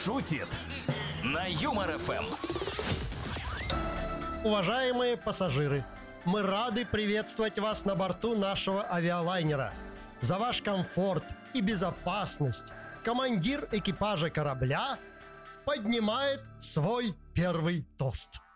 шутит на Юмор ФМ. Уважаемые пассажиры, мы рады приветствовать вас на борту нашего авиалайнера. За ваш комфорт и безопасность командир экипажа корабля поднимает свой первый тост.